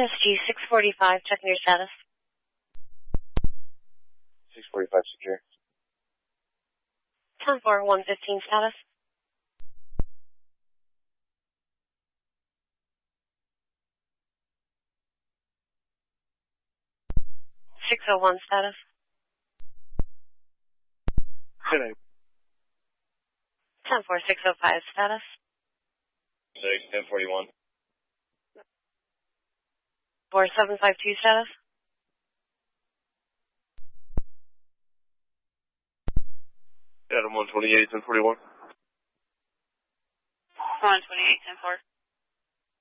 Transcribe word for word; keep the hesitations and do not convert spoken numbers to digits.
S G six forty-five, checking your status. six forty-five secure. ten four, one fifteen status. six oh one status. ten ten four, six oh five status. six, ten forty-one. four seven five two status. Adam one twenty-eight, ten forty-one. one twenty-eight, ten four.